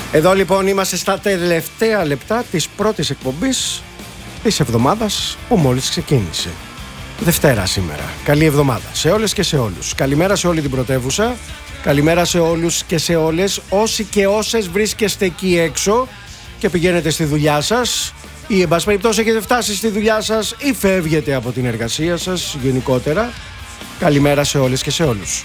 Εδώ λοιπόν είμαστε στα τελευταία λεπτά της πρώτης εκπομπής της εβδομάδας που μόλις ξεκίνησε. Δευτέρα σήμερα. Καλή εβδομάδα σε όλες και σε όλους. Καλημέρα σε όλη την πρωτεύουσα. Καλημέρα σε όλους και σε όλες όσοι και όσες βρίσκεστε εκεί έξω και πηγαίνετε στη δουλειά σας ή εν πάση περιπτώσει έχετε φτάσει στη δουλειά σας ή φεύγετε από την εργασία σας γενικότερα. Καλημέρα σε όλες και σε όλους.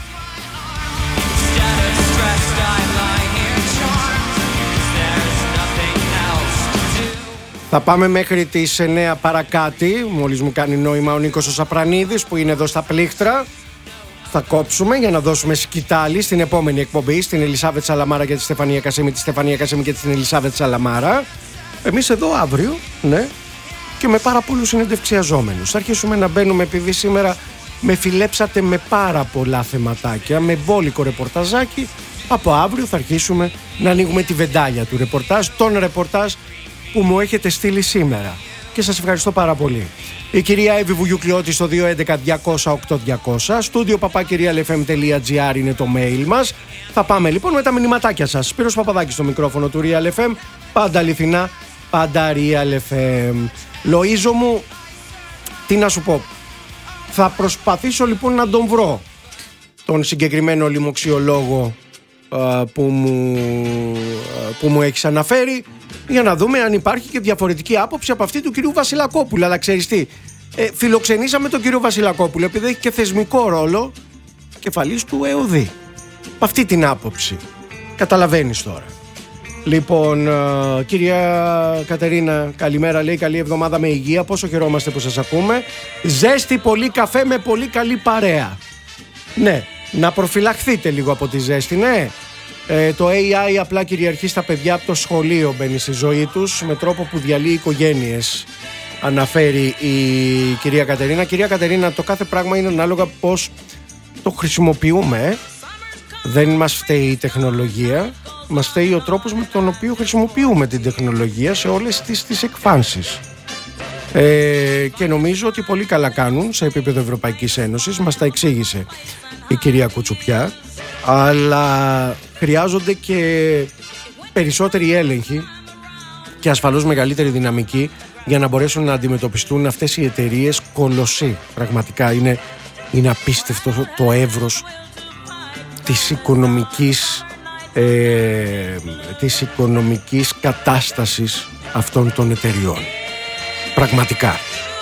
Θα πάμε μέχρι τις 9 παρακάτι. Μόλις μου κάνει νόημα ο Νίκος ο Σαπρανίδης που είναι εδώ στα πλήκτρα. Θα κόψουμε για να δώσουμε σκητάλη στην επόμενη εκπομπή, στην Ελισάβετ Σαλαμάρα και τη Στεφανία Κασίμη, τη Στεφανία Κασίμη και την Ελισάβετ Σαλαμάρα. Εμείς εδώ αύριο, ναι, και με πάρα πολλούς συνεντευξιαζόμενους. Θα αρχίσουμε να μπαίνουμε, επειδή σήμερα με φιλέψατε με πάρα πολλά θεματάκια, με μπόλικο ρεπορταζάκι. Από αύριο θα αρχίσουμε να ανοίγουμε τη βεντάλια του ρεπορτάζ, τον ρεπορτάζ που μου έχετε στείλει σήμερα. Και σας ευχαριστώ πάρα πολύ. Η κυρία Εύη Βουγιουκλιώτη στο 211-200-8200. Στούντιο papakirialfm.gr είναι το mail μας. Θα πάμε λοιπόν με τα μηνυματάκια σας. Σπύρος Παπαδάκης στο μικρόφωνο του Real FM. Πάντα αληθινά, πάντα Real FM. Λοΐζο μου, τι να σου πω. Θα προσπαθήσω λοιπόν να τον βρω, τον συγκεκριμένο λοιμοξιολόγο που μου έχεις αναφέρει, για να δούμε αν υπάρχει και διαφορετική άποψη από αυτή του κυρίου Βασιλακόπουλου. Αλλά ξέρεις τι, φιλοξενήσαμε τον κύριο Βασιλακόπουλο επειδή έχει και θεσμικό ρόλο κεφαλής του ΕΟΔΗ. Από αυτή την άποψη καταλαβαίνεις τώρα. Λοιπόν, κυρία Κατερίνα, καλημέρα, λέει, καλή εβδομάδα με υγεία. Πόσο χαιρόμαστε που σας ακούμε. Ζέστη, πολύ καφέ με πολύ καλή παρέα. Ναι, να προφυλαχθείτε λίγο από τη ζέστη, ναι. Το AI απλά κυριαρχεί στα παιδιά από το σχολείο, μπαίνει στη ζωή τους με τρόπο που διαλύει οικογένειες, αναφέρει η κυρία Κατερίνα. Κυρία Κατερίνα, το κάθε πράγμα είναι ανάλογα πώς το χρησιμοποιούμε. Δεν μας φταίει η τεχνολογία, μας φταίει ο τρόπος με τον οποίο χρησιμοποιούμε την τεχνολογία σε όλες τις εκφάνσεις. Και νομίζω ότι πολύ καλά κάνουν σε επίπεδο Ευρωπαϊκής Ένωσης, μας τα εξήγησε η κυρία Κουτσουπιά, αλλά χρειάζονται και περισσότεροι έλεγχοι και ασφαλώς μεγαλύτερη δυναμική για να μπορέσουν να αντιμετωπιστούν αυτές οι εταιρείες κολοσσοί. Πραγματικά είναι απίστευτο το εύρος της οικονομικής κατάστασης αυτών των εταιριών. Πραγματικά.